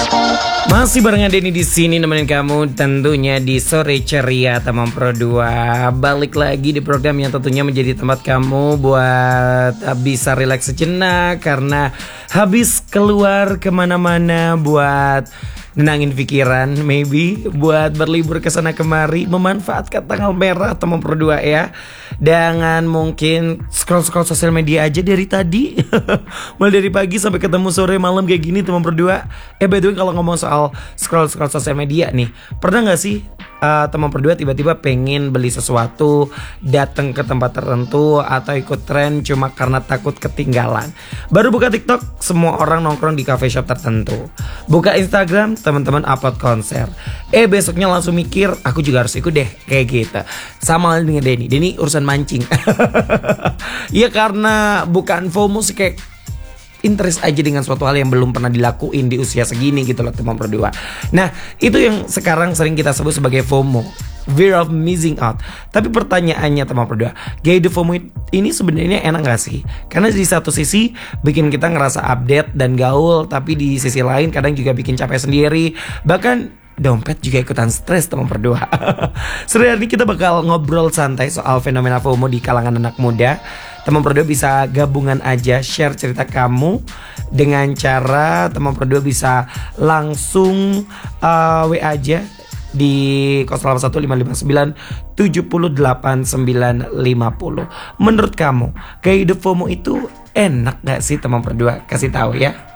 Masih barengan Denny di sini nemenin kamu tentunya di sore ceria teman Pro 2. Balik lagi di program yang tentunya menjadi tempat kamu buat bisa rileks sejenak karena habis keluar kemana-mana buat nenangin pikiran, maybe buat berlibur ke sana kemari, memanfaatkan tanggal merah teman Pro 2 ya. Jangan mungkin scroll sosial media aja dari tadi. Mulai dari pagi sampai ketemu sore malam kayak gini teman Pro 2. By the way, kalau ngomong soal scroll sosial media nih, pernah gak sih teman Pro 2 tiba-tiba pengen beli sesuatu, datang ke tempat tertentu atau ikut tren cuma karena takut ketinggalan? Baru buka TikTok, semua orang nongkrong di cafe shop tertentu. Buka Instagram, teman-teman upload konser. Besoknya langsung mikir, aku juga harus ikut deh, kayak gitu. Sama dengan Denny urusan mancing. Ya karena bukan FOMO sih, kayak interest aja dengan suatu hal yang belum pernah dilakuin di usia segini gitu loh teman Pro 2. Nah, itu yang sekarang sering kita sebut sebagai FOMO, fear of missing out. Tapi pertanyaannya teman Pro 2, gaya hidup FOMO ini sebenarnya enak gak sih? Karena di satu sisi bikin kita ngerasa update dan gaul, tapi di sisi lain kadang juga bikin capek sendiri. Bahkan dompet juga ikutan stres teman Pro 2. Sore hari ini kita bakal ngobrol santai soal fenomena FOMO di kalangan anak muda. Teman Pro 2 bisa gabungan aja, share cerita kamu dengan cara teman Pro 2 bisa langsung WA aja di 081559789050. Menurut kamu, gaya hidup FOMO itu enak gak sih teman Pro 2? Kasih tahu ya.